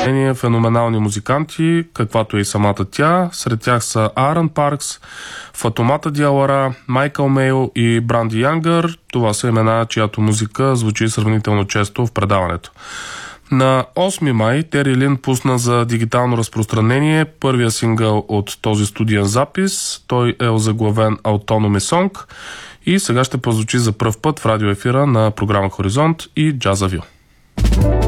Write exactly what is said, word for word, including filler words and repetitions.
Феноменални музиканти, каквато е и самата тя. Сред тях са Аарон Паркс, Фатомата Диауара, Майкъл Мейл и Бранди Янгър. Това са имена, чиято музика звучи сравнително често в предаването. На осми май Тери Лин пусна за дигитално разпространение първия сингъл от този студиен запис. Той е озаглавен Autonomy Song и сега ще прозвучи за пръв път в радиоефира на програма Хоризонт и Джазавю.